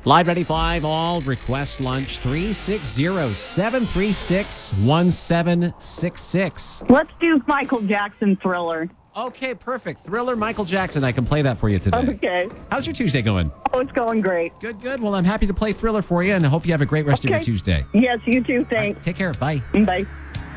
Live 95 all. Request lunch 360-736-1766. Let's do Michael Jackson Thriller. Okay, perfect. Thriller, Michael Jackson. I can play that for you today. Okay. How's your Tuesday going? Oh, it's going great. Good, good. Well, I'm happy to play Thriller for you, and I hope you have a great rest of your Tuesday. Yes, you too. Thanks. Take care. Bye. Bye.